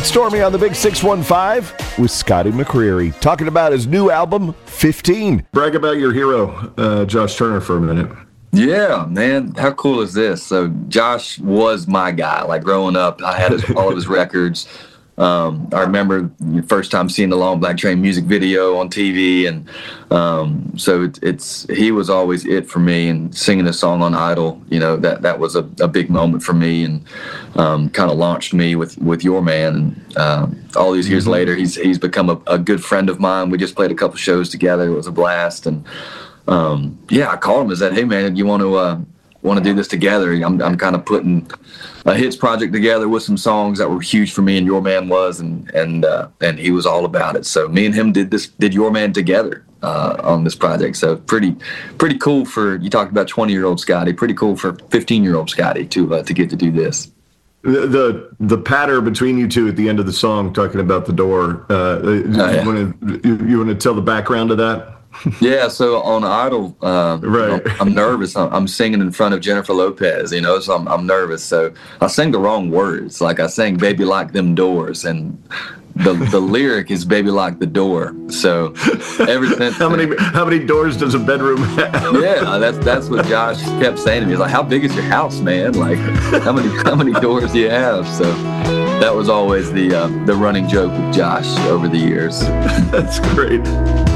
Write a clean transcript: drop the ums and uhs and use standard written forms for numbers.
It's Stormy on the Big 615 with Scotty McCreery, talking about his new album, 15. Brag about your hero, Josh Turner, for a minute. Yeah, man. How cool is this? So Josh was my guy. Like growing up, I had all of his records. I remember the first time seeing the Long Black Train music video on TV, and so he was always it for me. And singing a song on Idol, that was a big moment for me, and kind of launched me with Your Man. And all these years later, he's become a good friend of mine. We just played a couple shows together. It was a blast, and I called him and said, "Hey man, you want to do this together? I'm kind of putting a hits project together with some songs that were huge for me, and Your Man was, and he was all about it. So me and him did Your Man together on this project. So pretty cool for, you talked about 20-year-old Scotty, pretty cool for 15-year-old Scotty to get to do this. The patter between you two at the end of the song, talking about the door. You want to tell the background of that? Yeah, so on Idol, right. I'm nervous. I'm singing in front of Jennifer Lopez, so I'm nervous. So I sang the wrong words. Like I sang "Baby Lock Them Doors," and the lyric is "Baby Lock the Door." So everything. How many doors does a bedroom have? Yeah, that's what Josh kept saying to me. He's like, "How big is your house, man? Like, how many doors do you have?" So that was always the running joke with Josh over the years. That's great.